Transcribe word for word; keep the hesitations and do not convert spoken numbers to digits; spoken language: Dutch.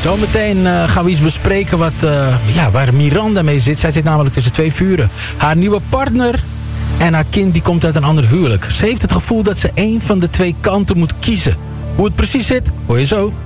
Zometeen uh, gaan we iets bespreken wat, uh, ja, waar Miranda mee zit. Zij zit namelijk tussen twee vuren. Haar nieuwe partner en haar kind die komt uit een ander huwelijk. Ze heeft het gevoel dat ze één van de twee kanten moet kiezen. Hoe het precies zit, hoor je zo.